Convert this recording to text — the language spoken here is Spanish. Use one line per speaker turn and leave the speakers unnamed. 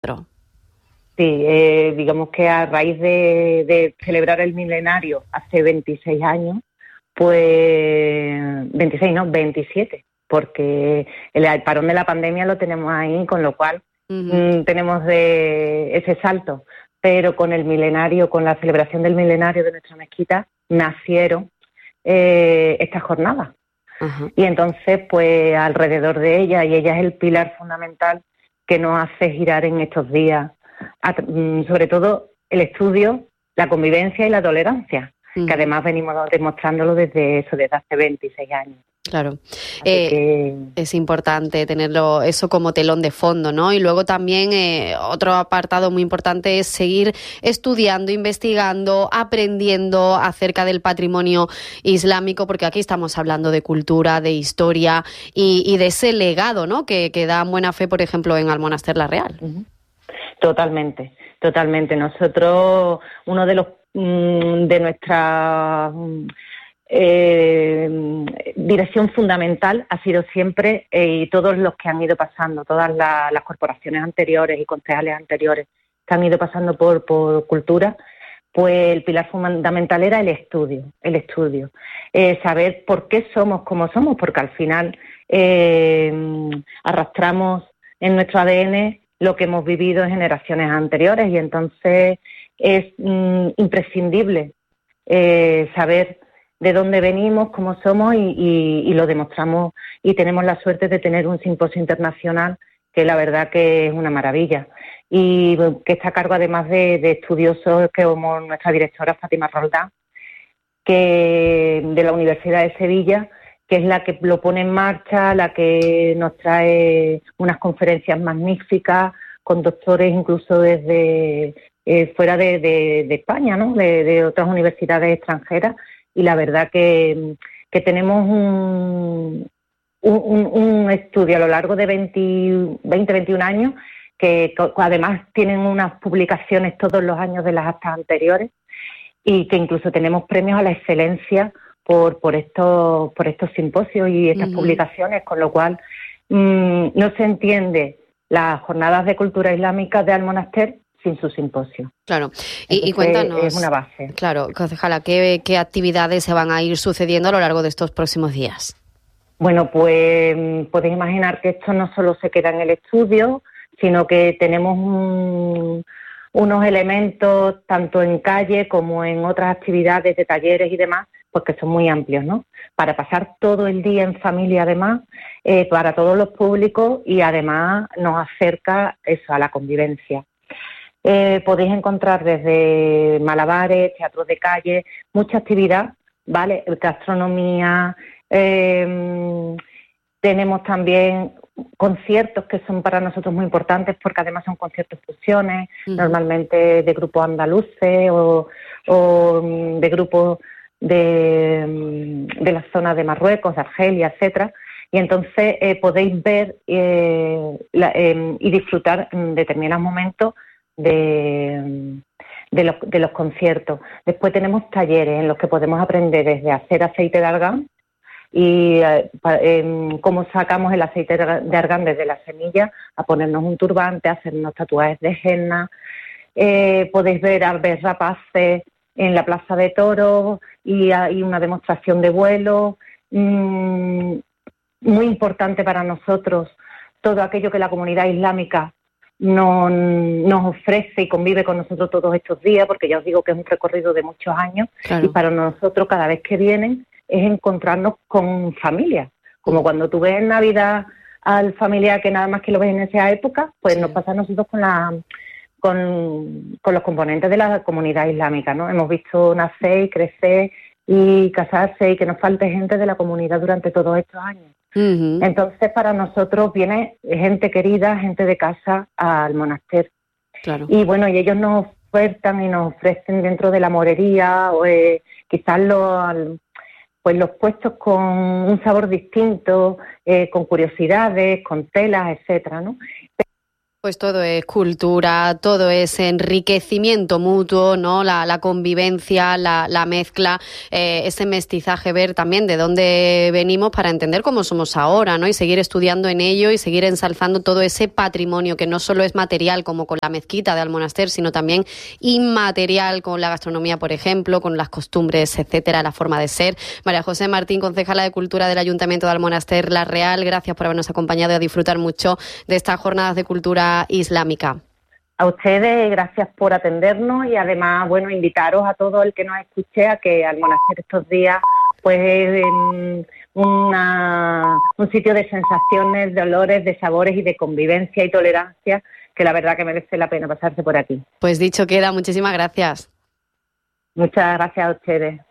Sí, digamos que a raíz de celebrar el milenario hace 26 años, pues 26 no, 27, porque el parón de la pandemia lo tenemos ahí, con lo cual tenemos de ese salto. Pero con el milenario, con la celebración del milenario de nuestra mezquita, nacieron estas jornadas. Y entonces, pues alrededor de ella, y ella es el pilar fundamental que nos hace girar en estos días, sobre todo el estudio, la convivencia y la tolerancia, que además venimos demostrándolo desde hace 26 años.
Claro, es importante tenerlo eso como telón de fondo, ¿no? Y luego también otro apartado muy importante es seguir estudiando, investigando, aprendiendo acerca del patrimonio islámico, porque aquí estamos hablando de cultura, de historia y de ese legado, ¿no? Que da buena fe, por ejemplo, en Almonaster la Real.
Totalmente, totalmente. Nosotros, uno de los de nuestra dirección fundamental ha sido siempre, y todos los que han ido pasando, todas las corporaciones anteriores y concejales anteriores que han ido pasando por cultura, pues el pilar fundamental era el estudio, saber por qué somos como somos, porque al final arrastramos en nuestro ADN lo que hemos vivido en generaciones anteriores, y entonces es imprescindible saber de dónde venimos, cómo somos, y lo demostramos, y tenemos la suerte de tener un simposio internacional que la verdad que es una maravilla, y que está a cargo además de estudiosos como nuestra directora Fátima Roldán, que de la Universidad de Sevilla, que es la que lo pone en marcha, la que nos trae unas conferencias magníficas con doctores incluso desde fuera de España, ¿no? De otras universidades extranjeras, y la verdad que tenemos un estudio a lo largo de 21 años, que además tienen unas publicaciones todos los años de las actas anteriores, y que incluso tenemos premios a la excelencia por estos simposios y estas publicaciones, con lo cual no se entiende las jornadas de cultura islámica de Almonaster sin su simposio.
Claro, y cuéntanos,
es una base.
Claro, concejala, ¿qué actividades se van a ir sucediendo a lo largo de estos próximos días?
Bueno, pues podéis imaginar que esto no solo se queda en el estudio, sino que tenemos unos elementos tanto en calle como en otras actividades de talleres y demás, pues que son muy amplios, ¿no? Para pasar todo el día en familia, además, para todos los públicos, y además nos acerca eso a la convivencia. Podéis encontrar desde malabares, teatros de calle, mucha actividad, ¿vale? Gastronomía, tenemos también conciertos que son para nosotros muy importantes, porque además son conciertos fusiones, normalmente de grupos andaluces o de grupos de la zona de Marruecos, de Argelia, etcétera. Y entonces podéis ver y disfrutar en determinados momentos de los conciertos. Después tenemos talleres en los que podemos aprender desde hacer aceite de argán y cómo sacamos el aceite de argán desde la semilla, a ponernos un turbante, a hacernos tatuajes de henna. Podéis ver aves rapaces en la Plaza de Toros y hay una demostración de vuelo. Muy importante para nosotros todo aquello que la comunidad islámica nos ofrece y convive con nosotros todos estos días, porque ya os digo que es un recorrido de muchos años. Claro. Y para nosotros cada vez que vienen es encontrarnos con familia, como cuando tú ves en Navidad al familiar que nada más que lo ves en esa época, pues nos pasa a nosotros con los componentes de la comunidad islámica, ¿no? Hemos visto nacer y crecer y casarse y que nos falte gente de la comunidad durante todos estos años. Entonces para nosotros viene gente querida, gente de casa al monasterio. Claro. Y bueno, y ellos nos ofertan y nos ofrecen dentro de la morería o quizás los puestos con un sabor distinto, con curiosidades, con telas, etcétera, ¿no?
Pues todo es cultura, todo es enriquecimiento mutuo, ¿no? La convivencia, la mezcla, ese mestizaje, ver también de dónde venimos para entender cómo somos ahora, ¿no? Y seguir estudiando en ello y seguir ensalzando todo ese patrimonio que no solo es material como con la mezquita de Almonaster, sino también inmaterial con la gastronomía, por ejemplo, con las costumbres, etcétera, la forma de ser. María José Martín, concejala de Cultura del Ayuntamiento de Almonaster La Real, gracias por habernos acompañado y a disfrutar mucho de estas jornadas de cultura islámica.
A ustedes, gracias por atendernos y además, bueno, invitaros a todo el que nos escuche a que Almonaster estos días pues es un sitio de sensaciones, de olores, de sabores y de convivencia y tolerancia que la verdad que merece la pena pasarse por aquí.
Pues dicho queda, muchísimas gracias.
Muchas gracias a ustedes.